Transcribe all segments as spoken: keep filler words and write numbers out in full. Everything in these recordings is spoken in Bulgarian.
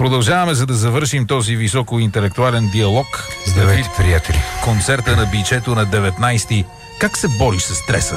Продължаваме, за да завършим този високоинтелектуален диалог. Здравейте, приятели. Концерта на Бичето на деветнайсети. Как се бориш с стреса?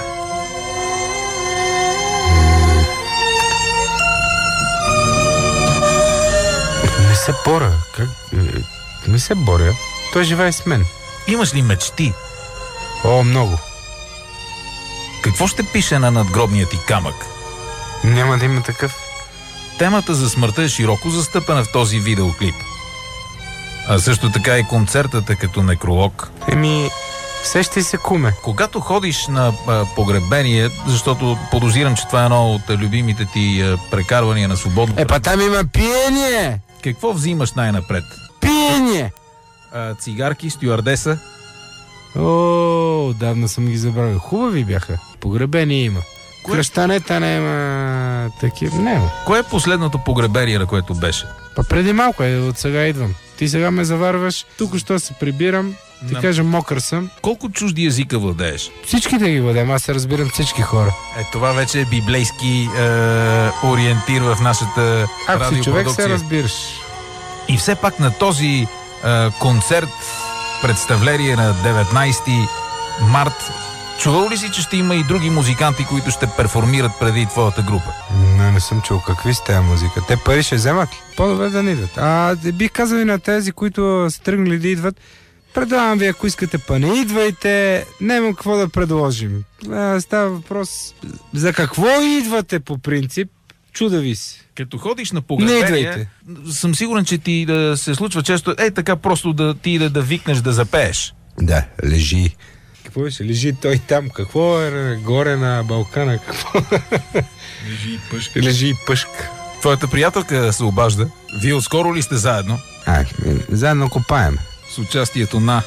Не се боря. Как? Не се боря. Той живее с мен. Имаш ли мечти? О, много. Какво ще пише на надгробния ти камък? Няма да има такъв. Темата за смъртта е широко застъпена в този видеоклип. А също така и концертът е като некролог. Еми, сещай се, куме. Когато ходиш на а, погребение, защото подозирам, че това е едно от любимите ти а, прекарвания на свободно... Е, па там има пиение! Какво взимаш най-напред? Пиение! А, цигарки, стюардеса? О, давно съм ги забравил. Хубави бяха. Погребение има. Кое... Кръщанета няма такива. Няма. Кое е последното погребение, на което беше? Па преди малко е, от сега идвам. Ти сега ме заварваш, тук що се прибирам, ти На... кажа мокър съм. Колко чужди езика владееш? Всичките ги владеем, аз се разбирам всички хора. Е, това вече е библейски е, ориентир в нашата Ако си човек, радиопродукция. се разбираш. И все пак на този е, концерт, представление на деветнайсети март, чувал ли си, че ще има и други музиканти, които ще перформират преди твоята група? Не, не съм чул. Какви сте тази музика? Те пари ще вземат ли? По-добре да не идват. А бих казал и на тези, които са тръгнали да идват, предлагам ви, ако искате, па не идвайте, няма какво да предложим. А, става въпрос за какво идвате по принцип, чуда ви се. Като ходиш на Не погребение, идвайте. съм сигурен, че ти да се случва често, е така просто да ти да, да викнеш да запееш. Да, лежи. Какво ще лежи той там? Какво е горе на Балкана? Какво? Лежи и пъшка. Лежи и пъшка. Твоята приятелка се обажда. Вие отскоро ли сте заедно? А, заедно копаем. С участието на...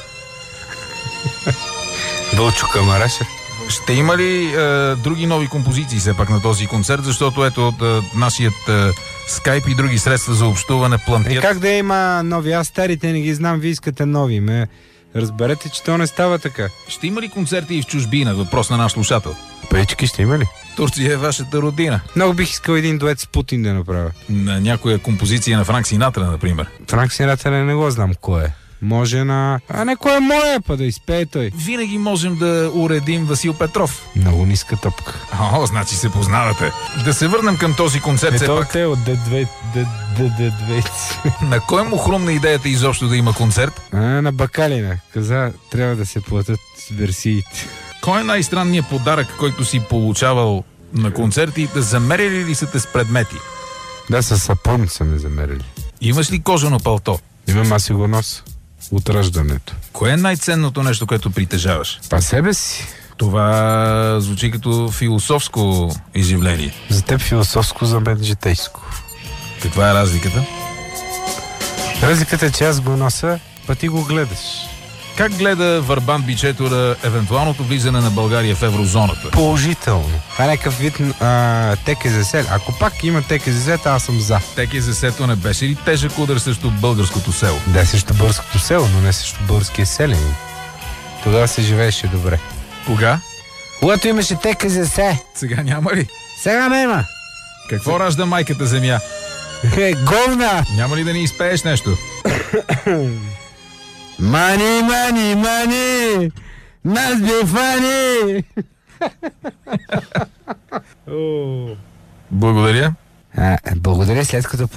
Вълчо Камарашев. Ще има ли е, други нови композиции все пак на този концерт, защото ето е, нашият е, скайп и други средства за общуване плантят. И как да има нови? Аз старите не ги знам, вие искате нови. Ме разберете, че то не става така. Ще има ли концерти и в чужбина? Въпрос на наш слушател. Печки ще има ли? Турция е вашата родина. Много бих искал един дует с Путин да направя. На някоя композиция на Франк Синатра, например. Франк Синатра не го знам кой е. Може на... А не кой е моя, па да изпее той. Винаги можем да уредим Васил Петров. Много ниска топка. О, значи се познавате. Да се върнем към този концерт все пак. Ето е от Д две. На кой му хрумна идеята изобщо да има концерт? А, на Бакалина. Каза, трябва да се платят версиите. Кой е най-странният подарък, който си получавал на концерти? Да замерили ли са те с предмети? Да, със сапун са ме замерили. Имаш ли кожано палто? Имам, аз си го нося. От раждането. Кое е най-ценното нещо, което притежаваш? Па себе си. Това звучи като философско изявление. За теб философско, за мен житейско. Каква е разликата? Разликата е, че аз го нося, па ти го гледаш. Как гледа Върбан Бичето на евентуалното влизане на България в еврозоната? Положително. Това е някакъв вид а, ТКЗС. Ако пак има ТКЗС, аз съм за. ТКЗС-то не беше ли тежък удар срещу българското село? Да, срещу българското село, но не срещу българския селен. Тогава се живееше добре. Кога? Когато имаше ТКЗС. Сега няма ли? Сега не има. Какво ражда майката земя? Е, говна! Няма ли да ни изпееш нещо? Мани, мани, мани! Нас би фани! Благодаря. А, благодаря, след като